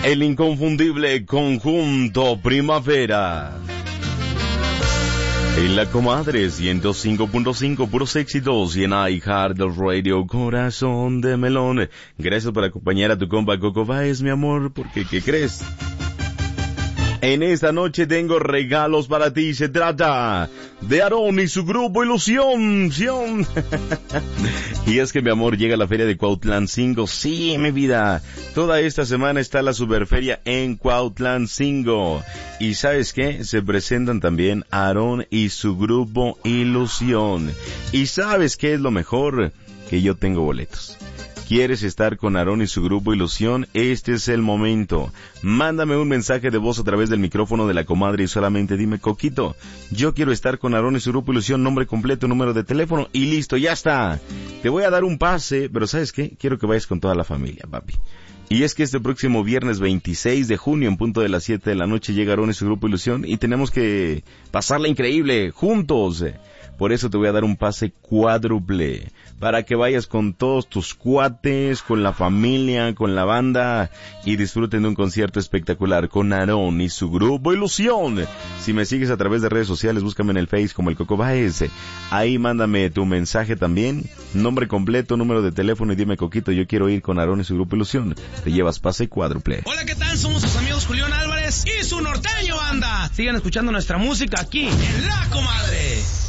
El inconfundible Conjunto Primavera. En La Comadre 105.5, puros éxitos, y en iHeart del Radio, Corazón de Melón. Gracias por acompañar a tu compa Coco Báez, mi amor, porque ¿qué crees? En esta noche tengo regalos para ti. Se trata de Aarón y su grupo Ilusión. Y es que, mi amor, llega la feria de Cuautlancingo. Sí, mi vida. Toda esta semana está la superferia en Cuautlancingo. Y ¿sabes qué? Se presentan también Aarón y su grupo Ilusión. ¿Y sabes qué es lo mejor? Que yo tengo boletos. ¿Quieres estar con Aarón y su grupo Ilusión? Este es el momento. Mándame un mensaje de voz a través del micrófono de La Comadre y solamente dime, Coquito, yo quiero estar con Aarón y su grupo Ilusión, nombre completo, número de teléfono y listo, ya está. Te voy a dar un pase, pero ¿sabes qué? Quiero que vayas con toda la familia, papi. Y es que este próximo viernes 26 de junio, en punto de las 7 de la noche, llega Aarón y su grupo Ilusión y tenemos que pasarla increíble, juntos. Por eso te voy a dar un pase cuádruple, para que vayas con todos tus cuates, con la familia, con la banda, y disfruten de un concierto espectacular con Aarón y su grupo Ilusión. Si me sigues a través de redes sociales, búscame en el Face como el Coco Báez. Ahí mándame tu mensaje también, nombre completo, número de teléfono y dime, Coquito, yo quiero ir con Aarón y su grupo Ilusión. Te llevas pase cuádruple. Hola, ¿qué tal? Somos sus amigos Julián Álvarez y su norteño banda. Sigan escuchando nuestra música aquí en La Comadre.